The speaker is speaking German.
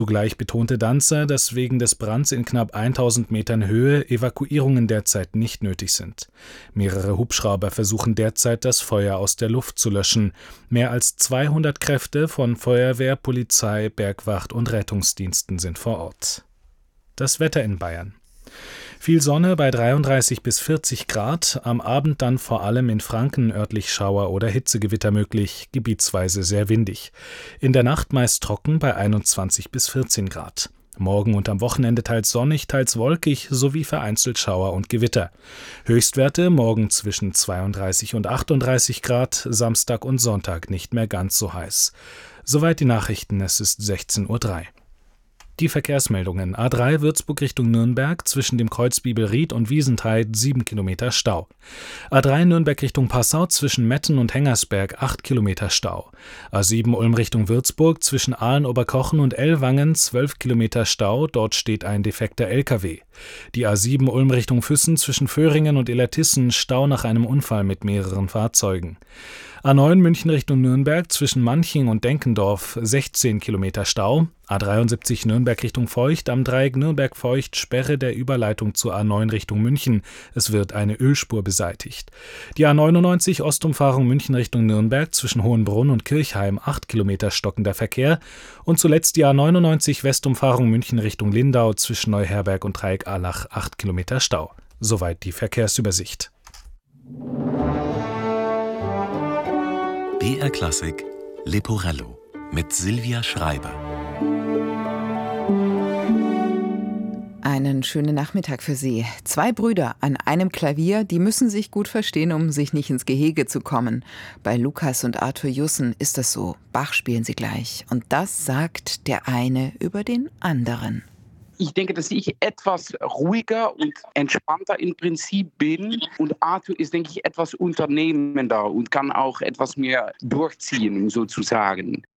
Zugleich betonte Danzer, dass wegen des Brands in knapp 1000 Metern Höhe Evakuierungen derzeit nicht nötig sind. Mehrere Hubschrauber versuchen derzeit, das Feuer aus der Luft zu löschen. Mehr als 200 Kräfte von Feuerwehr, Polizei, Bergwacht und Rettungsdiensten sind vor Ort. Das Wetter in Bayern. Viel Sonne bei 33 bis 40 Grad, am Abend dann vor allem in Franken örtlich Schauer oder Hitzegewitter möglich, gebietsweise sehr windig. In der Nacht meist trocken bei 21 bis 14 Grad. Morgen und am Wochenende teils sonnig, teils wolkig sowie vereinzelt Schauer und Gewitter. Höchstwerte morgen zwischen 32 und 38 Grad, Samstag und Sonntag nicht mehr ganz so heiß. Soweit die Nachrichten, es ist 16:03 Uhr. Die Verkehrsmeldungen: A3 Würzburg Richtung Nürnberg, zwischen dem Kreuz Bibelried und Wiesenthal 7 Kilometer Stau. A3 Nürnberg Richtung Passau, zwischen Metten und Hengersberg 8 Kilometer Stau. A7 Ulm Richtung Würzburg, zwischen Aalen-Oberkochen und Ellwangen 12 Kilometer Stau, dort steht ein defekter LKW. Die A7 Ulm Richtung Füssen, zwischen Föhringen und Illertissen Stau nach einem Unfall mit mehreren Fahrzeugen. A9 München Richtung Nürnberg, zwischen Manching und Denkendorf 16 Kilometer Stau. A73 Nürnberg Richtung Feucht, am Dreieck Nürnberg-Feucht Sperre der Überleitung zur A9 Richtung München. Es wird eine Ölspur beseitigt. Die A99 Ostumfahrung München Richtung Nürnberg, zwischen Hohenbrunn und Kirchheim 8 Kilometer stockender Verkehr. Und zuletzt die A99 Westumfahrung München Richtung Lindau, zwischen Neuherberg und Dreieck-Allach 8 Kilometer Stau. Soweit die Verkehrsübersicht. BR Klassik Leporello mit Silvia Schreiber. Einen schönen Nachmittag für Sie. 2 Brüder an einem Klavier, die müssen sich gut verstehen, um sich nicht ins Gehege zu kommen. Bei Lukas und Arthur Jussen ist das so. Bach spielen sie gleich. Und das sagt der eine über den anderen. Ich denke, dass ich etwas ruhiger und entspannter im Prinzip bin. Und Arthur ist, denke ich, etwas unternehmender und kann auch etwas mehr durchziehen, sozusagen.